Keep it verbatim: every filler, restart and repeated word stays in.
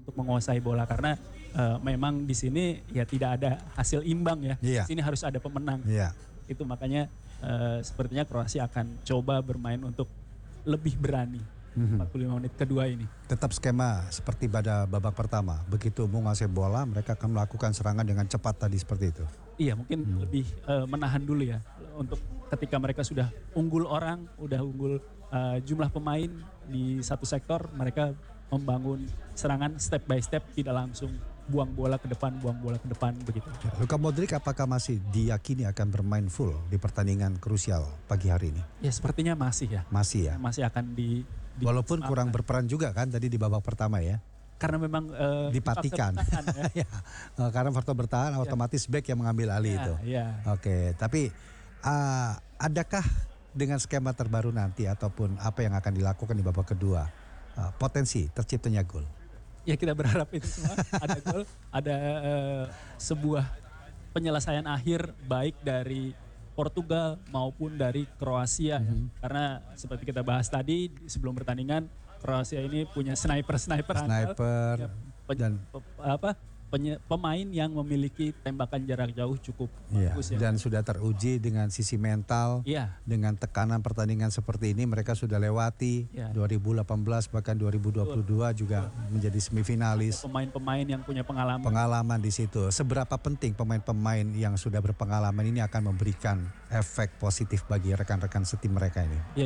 untuk menguasai bola karena uh, memang di sini ya tidak ada hasil imbang ya. Iya. Di sini harus ada pemenang. Iya. Itu makanya uh, sepertinya Kroasia akan coba bermain untuk lebih berani Mhm. empat puluh lima menit kedua ini. Tetap skema seperti pada babak pertama. Begitu menguasai bola, mereka akan melakukan serangan dengan cepat tadi seperti itu. Iya, mungkin Hmm. lebih uh, menahan dulu ya untuk ketika mereka sudah unggul orang, udah unggul uh, jumlah pemain di satu sektor, mereka membangun serangan step by step, tidak langsung buang bola ke depan, buang bola ke depan begitu. Luka Modric apakah masih diyakini akan bermain full di pertandingan krusial pagi hari ini? Ya sepertinya masih ya. Masih ya. Masih akan di, di Walaupun kurang berperan juga kan tadi di babak pertama ya. karena memang uh, Dipatikan. ya. Ya, karena faktor bertahan otomatis back yang mengambil alih Ya, itu. ya. Oke, tapi uh, adakah dengan skema terbaru nanti ataupun apa yang akan dilakukan di babak kedua uh, potensi terciptanya gol? Ya kita berharap itu semua ada gol, ada uh, sebuah penyelesaian akhir baik dari Portugal maupun dari Kroasia ya. Mhm. Karena seperti kita bahas tadi sebelum pertandingan, Kroasia ini punya sniper-sniper andal. Sniper Ya, pen- dan pe- apa penye- pemain yang memiliki tembakan jarak jauh cukup ya, bagus ya. dan sudah teruji dengan sisi mental, Iya. dengan tekanan pertandingan seperti ini mereka sudah lewati Ya. dua ribu delapan belas bahkan dua ribu dua puluh dua juga menjadi semifinalis. Pemain-pemain yang punya pengalaman. Pengalaman di situ. Seberapa penting pemain-pemain yang sudah berpengalaman ini akan memberikan efek positif bagi rekan-rekan setim mereka ini? Ya,